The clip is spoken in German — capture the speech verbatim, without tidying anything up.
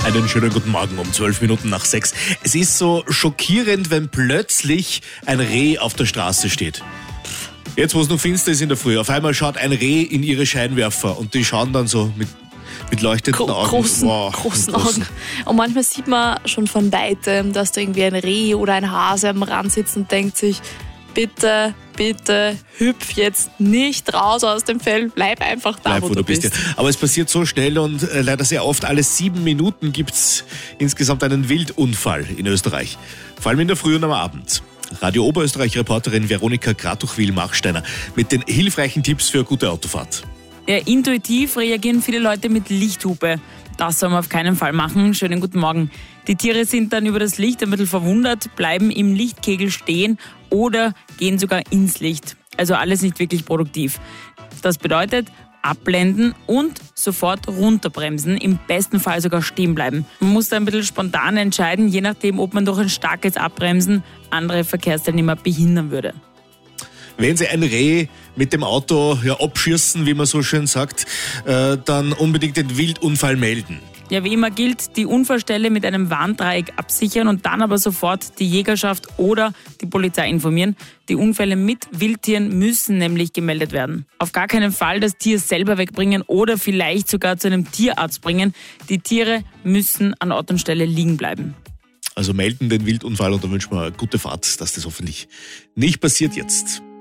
Einen schönen guten Morgen um zwölf Minuten nach sechs. Es ist so schockierend, wenn plötzlich ein Reh auf der Straße steht. Jetzt, wo es noch finster ist in der Früh, auf einmal schaut ein Reh in ihre Scheinwerfer und die schauen dann so mit, mit leuchtenden Gro- Augen. Großen, Wow, großen, großen Augen. Und manchmal sieht man schon von Weitem, dass da irgendwie ein Reh oder ein Hase am Rand sitzt und denkt sich, bitte, bitte, hüpf jetzt nicht raus aus dem Feld, bleib einfach da, Bleib, wo, du bist. Ja. Aber es passiert so schnell und äh, leider sehr oft. Alle sieben Minuten gibt es insgesamt einen Wildunfall in Österreich. Vor allem in der Früh und am Abend. Radio Oberösterreich-Reporterin Veronika Kratuchwil-Machsteiner mit den hilfreichen Tipps für eine gute Autofahrt. Ja, intuitiv reagieren viele Leute mit Lichthupe. Das soll man auf keinen Fall machen. Schönen guten Morgen. Die Tiere sind dann über das Licht ein bisschen verwundert, bleiben im Lichtkegel stehen oder gehen sogar ins Licht. Also alles nicht wirklich produktiv. Das bedeutet, abblenden und sofort runterbremsen, im besten Fall sogar stehen bleiben. Man muss da ein bisschen spontan entscheiden, je nachdem, ob man durch ein starkes Abbremsen andere Verkehrsteilnehmer behindern würde. Wenn Sie ein Reh mit dem Auto ja, abschießen, wie man so schön sagt, äh, dann unbedingt den Wildunfall melden. Ja, wie immer gilt, die Unfallstelle mit einem Warndreieck absichern und dann aber sofort die Jägerschaft oder die Polizei informieren. Die Unfälle mit Wildtieren müssen nämlich gemeldet werden. Auf gar keinen Fall das Tier selber wegbringen oder vielleicht sogar zu einem Tierarzt bringen. Die Tiere müssen an Ort und Stelle liegen bleiben. Also melden den Wildunfall und dann wünschen wir eine gute Fahrt, dass das hoffentlich nicht passiert jetzt.